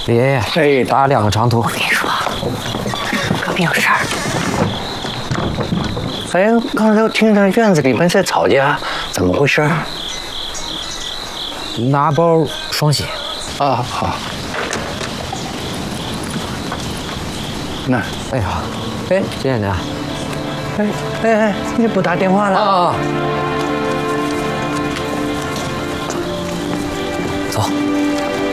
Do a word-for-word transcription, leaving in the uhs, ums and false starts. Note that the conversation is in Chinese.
李爷爷，哎，打两个长途。 我跟你说，隔壁有事儿。 哎，刚才我听着院子里面在吵架，怎么回事？ 拿包双喜。 啊，好。那， 哎呀，哎，谢谢您啊。 哎哎哎，你不打电话了？ 啊。走。